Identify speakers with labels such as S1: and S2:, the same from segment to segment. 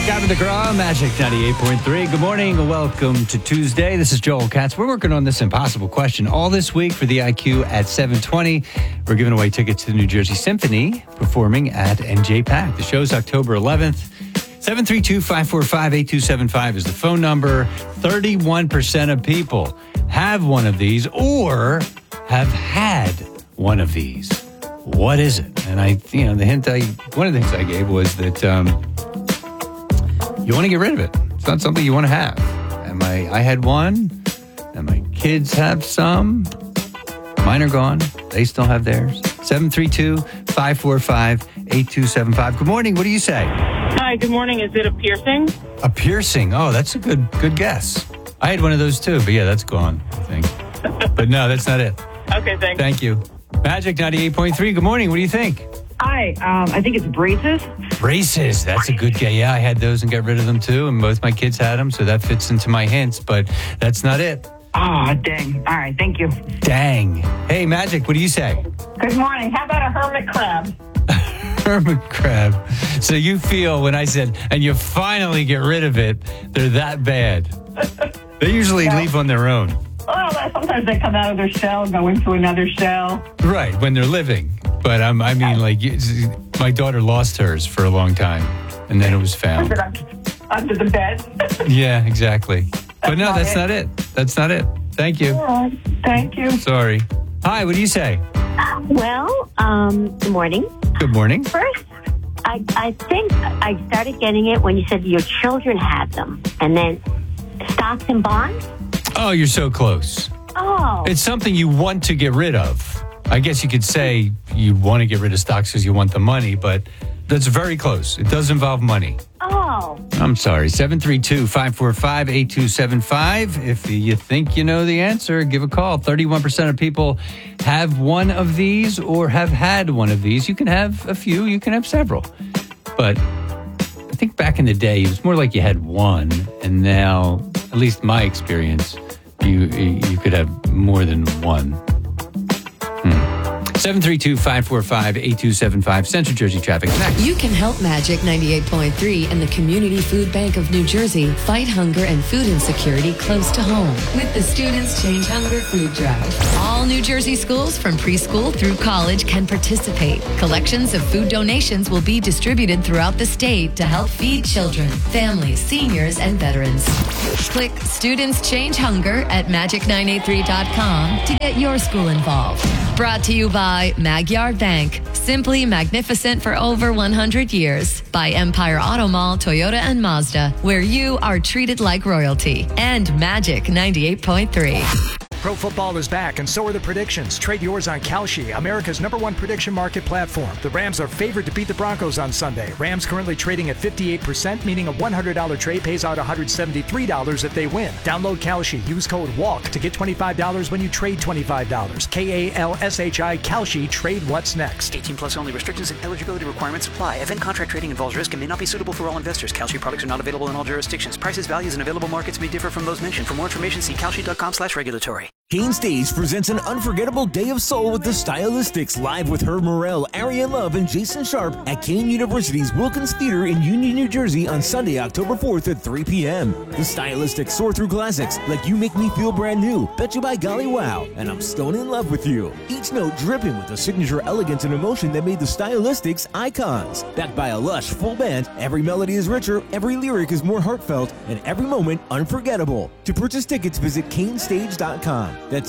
S1: Gavin DeGraw, Magic 98.3. Good morning and welcome to Tuesday. This is Joel Katz. We're working on this impossible question all this week for the IQ at 7:20. We're giving away tickets to the New Jersey Symphony performing at NJPAC. The show's October 11th. 732-545-8275 is the phone number. 31% of people have one of these or have had one of these. What is it? And one of the hints I gave was that you want to get rid of it. It's not something you want to have. And I had one, and my kids have some. Mine are gone. They still have theirs. 732-545-8275. Good morning. What do you say?
S2: Hi, good morning. Is it a piercing?
S1: A piercing. Oh, that's a good guess. I had one of those too, but yeah, that's gone, I think. But no, that's not it.
S2: Okay, thanks.
S1: Thank you. Magic 98.3. Good morning. What do you think?
S3: Hi, I think it's braces.
S1: Braces. That's a good guess. Yeah, I had those and got rid of them too, and both my kids had them, so that fits into my hints, but that's not it.
S3: Oh, dang. All right, thank you.
S1: Dang. Hey, Magic, what do you say?
S2: Good morning. How about a hermit crab?
S1: Hermit crab. So you feel when I said, and you finally get rid of it, they're that bad. They usually leave on their own.
S2: Well, sometimes they come out of their shell, go into another shell.
S1: Right, when they're living. But my daughter lost hers for a long time, and then it was found.
S2: Under the bed.
S1: Yeah, exactly. But no, that's not it. That's not it. Thank you.
S2: Thank you.
S1: Sorry. Hi, what do you say?
S4: Well, good morning.
S1: Good morning.
S4: First, I think I started getting it when you said your children had them. And then stocks and bonds?
S1: Oh, you're so close.
S4: Oh.
S1: It's something you want to get rid of. I guess you could say you want to get rid of stocks because you want the money, but that's very close. It does involve money.
S4: Oh.
S1: I'm sorry. 732-545-8275. If you think you know the answer, give a call. 31% of people have one of these or have had one of these. You can have a few. You can have several. But I think back in the day, it was more like you had one. And now, at least my experience, you could have more than one. 732-545-8275. Central Jersey Traffic. Next.
S5: You can help Magic 98.3 and the Community Food Bank of New Jersey fight hunger and food insecurity close to home with the Students Change Hunger Food Drive. All New Jersey schools from preschool through college can participate. Collections of food donations will be distributed throughout the state to help feed children, families, seniors, and veterans. Click Students Change Hunger at magic983.com to get your school involved. Brought to you by Magyar Bank. Simply magnificent for over 100 years. By Empire Auto Mall, Toyota, and Mazda, where you are treated like royalty. And Magic 98.3.
S6: Pro football is back, and so are the predictions. Trade yours on Kalshi, America's #1 prediction market platform. The Rams are favored to beat the Broncos on Sunday. Rams currently trading at 58%, meaning a $100 trade pays out $173 if they win. Download Kalshi. Use code WALK to get $25 when you trade $25. KALSHI Kalshi. Trade what's next.
S7: 18 plus only. Restrictions and eligibility requirements apply. Event contract trading involves risk and may not be suitable for all investors. Kalshi products are not available in all jurisdictions. Prices, values, and available markets may differ from those mentioned. For more information, see kalshi.com/regulatory.
S8: Kane Stage presents an unforgettable day of soul with the Stylistics, live with Herb Morrell, Ariane Love, and Jason Sharp at Kane University's Wilkins Theater in Union, New Jersey on Sunday, October 4th at 3 p.m. The Stylistics soar through classics like You Make Me Feel Brand New, Bet You By Golly Wow, and I'm Stone in Love With You. Each note dripping with the signature elegance and emotion that made the Stylistics icons. Backed by a lush, full band, every melody is richer, every lyric is more heartfelt, and every moment unforgettable. To purchase tickets, visit canestage.com. That's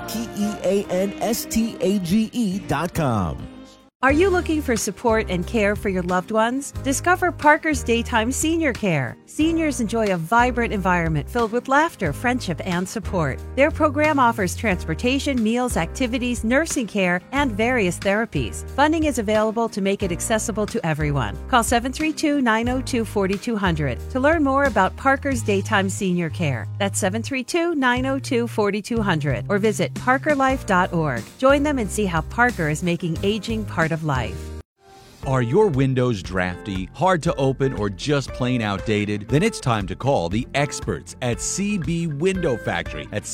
S8: KEANSTAGE.com.
S9: Are you looking for support and care for your loved ones? Discover Parker's Daytime Senior Care. Seniors enjoy a vibrant environment filled with laughter, friendship, and support. Their program offers transportation, meals, activities, nursing care, and various therapies. Funding is available to make it accessible to everyone. Call 732-902-4200 to learn more about Parker's Daytime Senior Care. That's 732-902-4200 or visit parkerlife.org. Join them and see how Parker is making aging part of life.
S10: Are your windows drafty, hard to open, or just plain outdated? Then it's time to call the experts at CB Window Factory at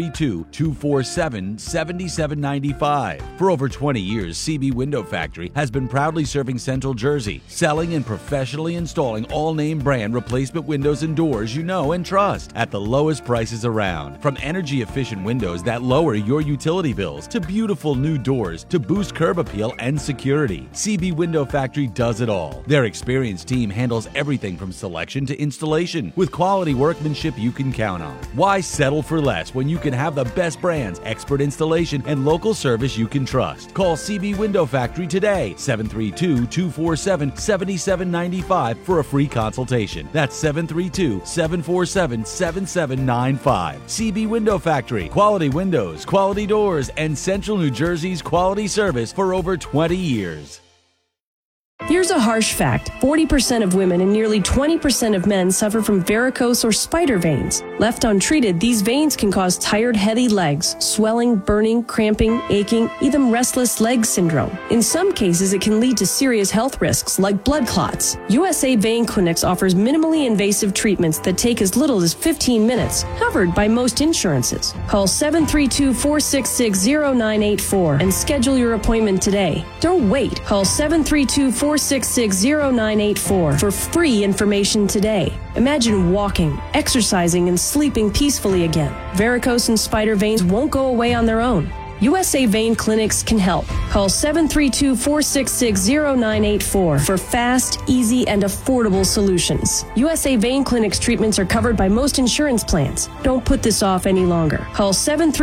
S10: 732-247-7795. For over 20 years, CB Window Factory has been proudly serving Central Jersey, selling and professionally installing all-name brand replacement windows and doors you know and trust at the lowest prices around. From energy-efficient windows that lower your utility bills to beautiful new doors to boost curb appeal and security, CB Window Factory does it all. Their experienced team handles everything from selection to installation with quality workmanship you can count on. Why settle for less when you can have the best brands, expert installation, and local service you can trust? Call CB Window Factory today, 732-247-7795 for a free consultation. That's 732-747-7795. CB Window Factory. Quality windows, quality doors, and Central New Jersey's quality service for over 20 years.
S11: Here's a harsh fact. 40% of women and nearly 20% of men suffer from varicose or spider veins. Left untreated, these veins can cause tired, heady legs, swelling, burning, cramping, aching, even restless leg syndrome. In some cases, it can lead to serious health risks like blood clots. USA Vein Clinics offers minimally invasive treatments that take as little as 15 minutes, covered by most insurances. Call 732-466-0984 and schedule your appointment today. Don't wait. Call 732-466-0984 for free information today. Imagine walking, exercising, and sleeping peacefully again. Varicose and spider veins won't go away on their own. USA Vein Clinics can help. Call 732-466-0984 for fast, easy, and affordable solutions. USA Vein Clinics treatments are covered by most insurance plans. Don't put this off any longer. Call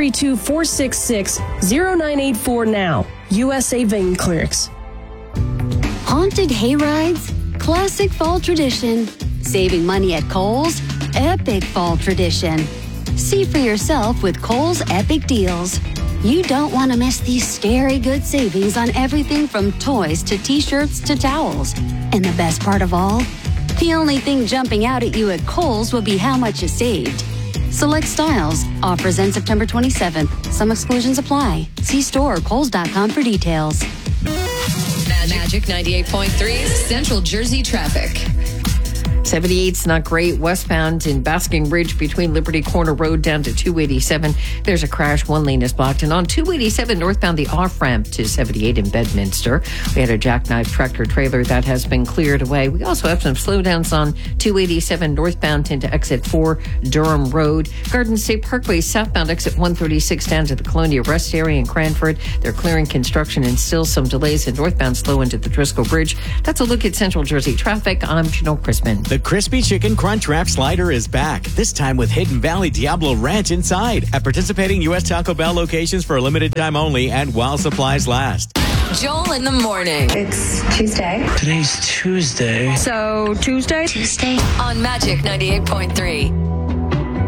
S11: 732-466-0984 now. USA Vein Clinics.
S12: Haunted hayrides, classic fall tradition. Saving money at Kohl's, epic fall tradition. See for yourself with Kohl's Epic Deals. You don't want to miss these scary good savings on everything from toys to t-shirts to towels. And the best part of all? The only thing jumping out at you at Kohl's will be how much you saved. Select styles. Offers end September 27th. Some exclusions apply. See store or Kohls.com for details.
S5: Magic 98.3 Central Jersey traffic.
S13: 78's not great. Westbound in Basking Ridge between Liberty Corner Road down to 287. There's a crash. One lane is blocked. And on 287 northbound, the off-ramp to 78 in Bedminster, we had a jackknife tractor trailer that has been cleared away. We also have some slowdowns on 287 northbound into exit 4 Durham Road. Garden State Parkway southbound exit 136 down to the Colonia Rest area in Cranford. They're clearing construction and still some delays in northbound slow into the Driscoll Bridge. That's a look at Central Jersey traffic. I'm Janelle Crispin.
S14: The Crispy Chicken Crunch Wrap Slider is back, this time with Hidden Valley Diablo Ranch inside at participating U.S. Taco Bell locations for a limited time only and while supplies last.
S5: Joel in the morning.
S15: It's Tuesday.
S16: Today's Tuesday.
S5: So Tuesday?
S15: Tuesday.
S5: On Magic 98.3.